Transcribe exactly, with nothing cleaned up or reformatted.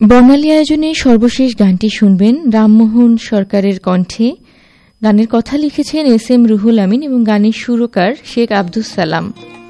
বর্ণালী আয়োজনে সর্বশেষ গানটি শুনবেন রামমোহন সরকারের কণ্ঠে। গানের কথা লিখেছেন এস এম রুহুল আমিন এবং গানের সুরকার শেখ আব্দুস সালাম।